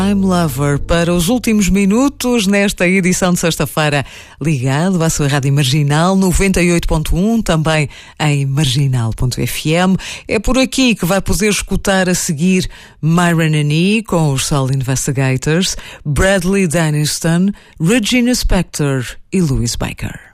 I'm Lover para os últimos minutos nesta edição de sexta-feira, ligado à sua rádio Marginal 98.1, também em marginal.fm. É por aqui que vai poder escutar a seguir Myron E com os Soul Investigators, Bradley Daniston, Regina Spektor e Louis Baker.